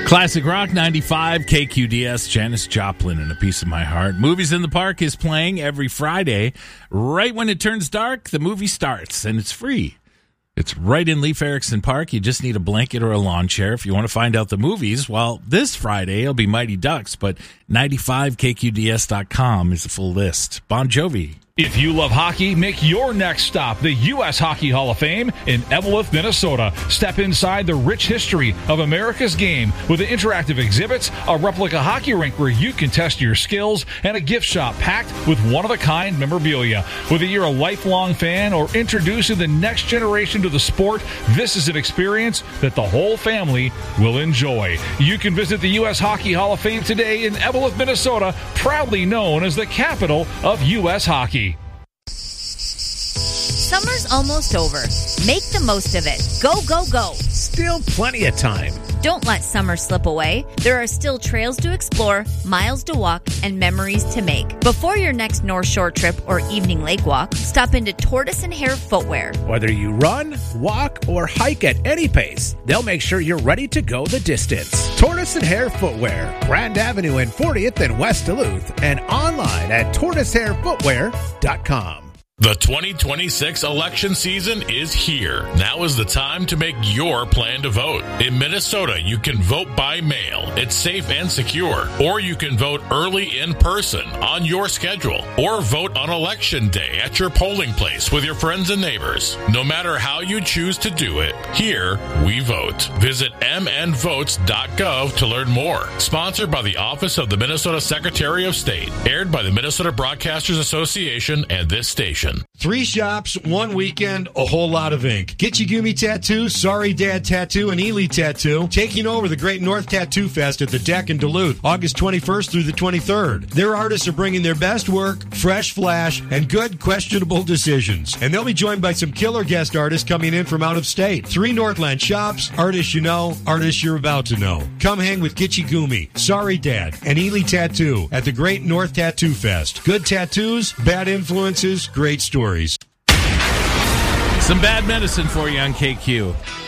Classic Rock 95, KQDS, Janis Joplin, and A Piece of My Heart. Movies in the Park is playing every Friday. Right when it turns dark, the movie starts, and it's free. It's right in Leif Erikson Park. You just need a blanket or a lawn chair if you want to find out the movies. Well, this Friday, it'll be Mighty Ducks, but 95KQDS.com is the full list. Bon Jovi. If you love hockey, make your next stop the U.S. Hockey Hall of Fame in Eveleth, Minnesota. Step inside the rich history of America's game with interactive exhibits, a replica hockey rink where you can test your skills, and a gift shop packed with one-of-a-kind memorabilia. Whether you're a lifelong fan or introducing the next generation to the sport, this is an experience that the whole family will enjoy. You can visit the U.S. Hockey Hall of Fame today in Eveleth, Minnesota, proudly known as the capital of U.S. hockey. Summer's almost over. Make the most of it. Go, go, go. Still plenty of time. Don't let summer slip away. There are still trails to explore, miles to walk, and memories to make. Before your next North Shore trip or evening lake walk, stop into Tortoise and Hare Footwear. Whether you run, walk, or hike at any pace, they'll make sure you're ready to go the distance. Tortoise and Hare Footwear, Grand Avenue and 40th in West Duluth, and online at tortoiseharefootwear.com. The 2026 election season is here. Now is the time to make your plan to vote. In Minnesota, you can vote by mail. It's safe and secure. Or you can vote early in person on your schedule. Or vote on election day at your polling place with your friends and neighbors. No matter how you choose to do it, here we vote. Visit mnvotes.gov to learn more. Sponsored by the Office of the Minnesota Secretary of State. Aired by the Minnesota Broadcasters Association and this station. 3 shops, 1 weekend, a whole lot of ink. Gitchigumi Tattoo, Sorry Dad Tattoo, and Ely Tattoo taking over the Great North Tattoo Fest at the Deck in Duluth, August 21st through the 23rd. Their artists are bringing their best work, fresh flash, and good questionable decisions. And they'll be joined by some killer guest artists coming in from out of state. 3 Northland shops, artists you know, artists you're about to know. Come hang with Gitchigumi, Sorry Dad, and Ely Tattoo at the Great North Tattoo Fest. Good tattoos, bad influences, great stories. Some bad medicine for you on KQ.